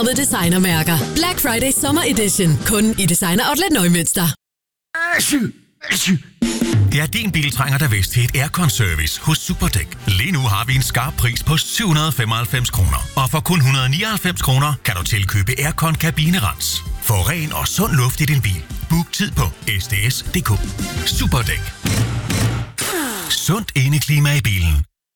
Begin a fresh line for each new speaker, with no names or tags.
designermærker. Black Friday Summer Edition. Kun i Designer Outlet Neumünster.
Ja, din bil trænger da vist til et aircon-service hos Superdæk. Lige nu har vi en skarp pris på 795 kroner. Og for kun 199 kroner kan du tilkøbe aircon-kabinerens. Få ren og sund luft i din bil. Book tid på sds.dk. Superdæk. Sundt indeklima i bilen.